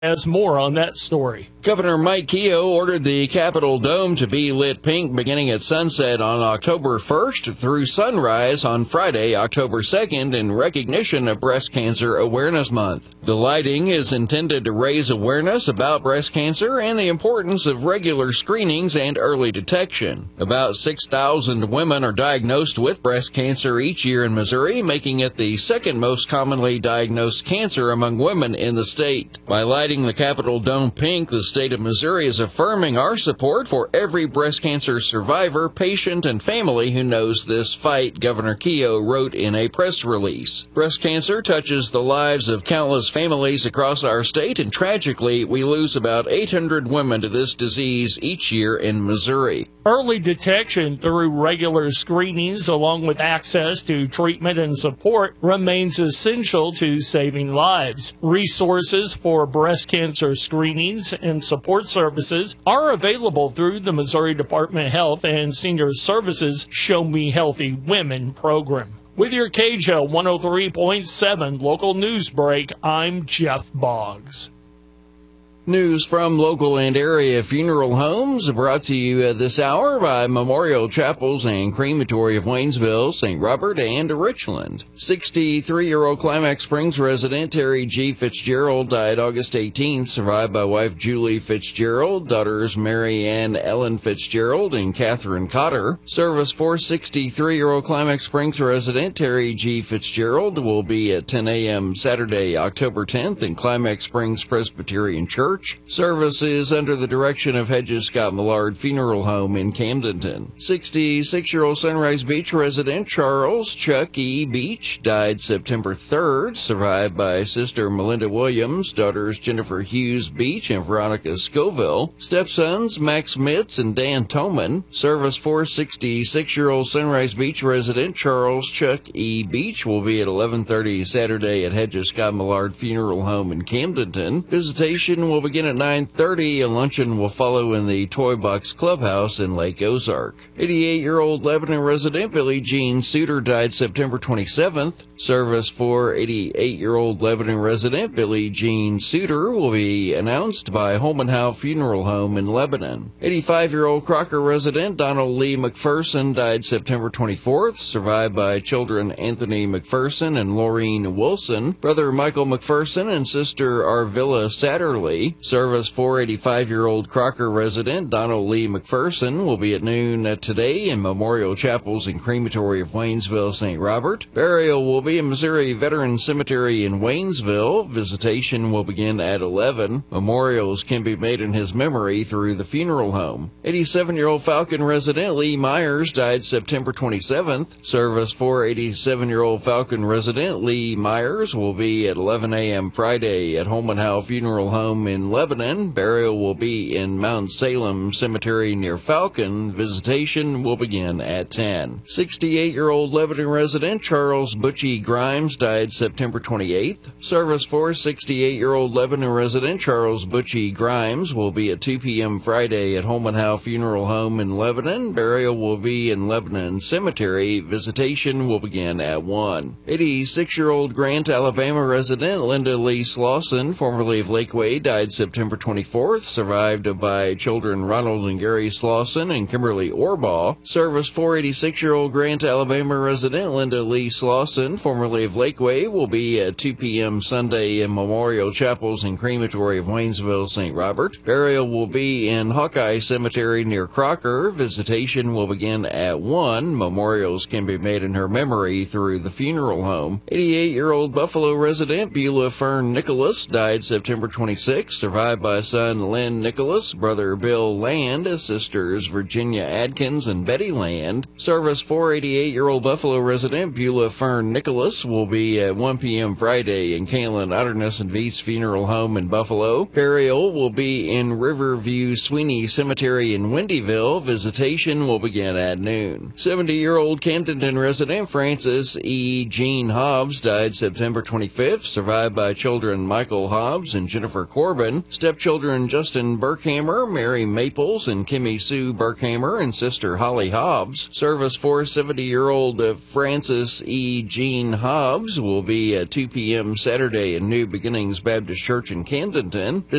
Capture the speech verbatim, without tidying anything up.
has more on that story. Governor Mike Keogh ordered the Capitol Dome to be lit pink beginning at sunset on October first through sunrise on Friday, October second, in recognition of Breast Cancer Awareness Month. The lighting is intended to raise awareness about breast cancer and the importance of regular screenings and early detection. About six thousand women are diagnosed with breast cancer each year in Missouri, making it the second most commonly diagnosed cancer among women in the state. By lighting the Capitol Dome pink, the state of Missouri is affirming our support for every breast cancer survivor, patient, and family who knows this fight, Governor Keogh wrote in a press release. Breast cancer touches the lives of countless families across our state, and tragically, we lose about eight hundred women to this disease each year in Missouri. Early detection through regular screenings, along with access to treatment and support, remains essential to saving lives. Resources for breast cancer screenings and support services are available through the Missouri Department of Health and Senior Services Show Me Healthy Women program. With your K J O one oh three point seven local news break, I'm Jeff Boggs. News from local and area funeral homes brought to you uh, this hour by Memorial Chapels and Crematory of Waynesville, Saint Robert, and Richland. sixty-three-year-old Climax Springs resident Terry G. Fitzgerald died August eighteenth, survived by wife Julie Fitzgerald, daughters Mary Ann Ellen Fitzgerald and Catherine Cotter. Service for sixty-three-year-old Climax Springs resident Terry G. Fitzgerald will be at ten a.m. Saturday, October tenth in Climax Springs Presbyterian Church. Service is under the direction of Hedges Scott Millard Funeral Home in Camdenton. sixty-six-year-old Sunrise Beach resident Charles Chuck E. Beach died September third, survived by sister Melinda Williams, daughters Jennifer Hughes Beach and Veronica Scoville, stepsons Max Mitz and Dan Toman. Service for sixty-six-year-old Sunrise Beach resident Charles Chuck E. Beach will be at eleven thirty Saturday at Hedges Scott Millard Funeral Home in Camdenton. Visitation will begin at nine thirty. A luncheon will follow in the Toy Box Clubhouse in Lake Ozark. eighty-eight-year-old Lebanon resident Billie Jean Suter died September twenty-seventh. Service for eighty-eight-year-old Lebanon resident Billie Jean Suter will be announced by Holman Howe Funeral Home in Lebanon. eighty-five-year-old Crocker resident Donald Lee McPherson died September twenty-fourth, survived by children Anthony McPherson and Laureen Wilson, brother Michael McPherson and sister Arvilla Satterley. Service for eighty-five-year-old Crocker resident Donald Lee McPherson will be at noon today in Memorial Chapels and Crematory of Waynesville, Saint Robert. Burial will be in Missouri Veteran Cemetery in Waynesville. Visitation will begin at eleven. Memorials can be made in his memory through the funeral home. eighty-seven-year-old Falcon resident Lee Myers died September twenty-seventh. Service for eighty-seven-year-old Falcon resident Lee Myers will be at eleven a.m. Friday at Holman Howe Funeral Home in Lebanon. Burial will be in Mount Salem Cemetery near Falcon. Visitation will begin at ten. sixty-eight-year-old Lebanon resident Charles Butchie Grimes died September twenty-eighth. Service for sixty-eight-year-old Lebanon resident Charles Butchie Grimes will be at two p.m. Friday at Holman Howe Funeral Home in Lebanon. Burial will be in Lebanon Cemetery. Visitation will begin at one. eighty-six-year-old Grant, Alabama resident Linda Lee Slauson, formerly of Lakeway, died September twenty-fourth, survived by children Ronald and Gary Slauson and Kimberly Orbaugh. Service for eighty-six-year-old Grant, Alabama resident Linda Lee Slauson, formerly of Lakeway, will be at two p.m. Sunday in Memorial Chapels and Crematory of Waynesville, Saint Robert. Burial will be in Hawkeye Cemetery near Crocker. Visitation will begin at one. Memorials can be made in her memory through the funeral home. eighty-eight-year-old Buffalo resident Beulah Fern Nicholas died September twenty-sixth, survived by son Lynn Nicholas, brother Bill Land, sisters Virginia Adkins and Betty Land. Service for eighty-eight-year-old Buffalo resident Beulah Fern Nicholas will be at one p.m. Friday in Kalen Otterness and Veets Funeral Home in Buffalo. Burial will be in Riverview Sweeney Cemetery in Wendyville. Visitation will begin at noon. seventy-year-old Camdenton resident Francis E. Jean Hobbs died September twenty-fifth, survived by children Michael Hobbs and Jennifer Corbin. seven. Stepchildren Justin Burkhammer, Mary Maples, and Kimmy Sue Burkhammer, and sister Holly Hobbs. Service for seventy-year-old uh, Francis E. Jean Hobbs will be at two p.m. Saturday at New Beginnings Baptist Church in Camdenton.